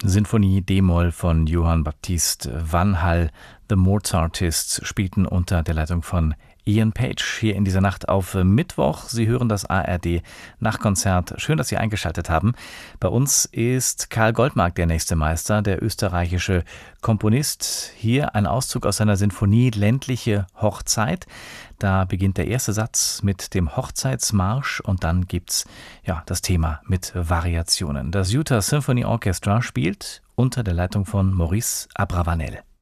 Sinfonie d-Moll von Johann Baptist van Hall. The Mozartists spielten unter der Leitung von Ian Page hier in dieser Nacht auf Mittwoch. Sie hören das ARD Nachtkonzert. Schön, dass Sie eingeschaltet haben. Bei uns ist Karl Goldmark der nächste Meister, der österreichische Komponist. Hier ein Auszug aus seiner Sinfonie Ländliche Hochzeit. Da beginnt der erste Satz mit dem Hochzeitsmarsch und dann gibt's das Thema mit Variationen. Das Utah Symphony Orchestra spielt unter der Leitung von Maurice Abravanel.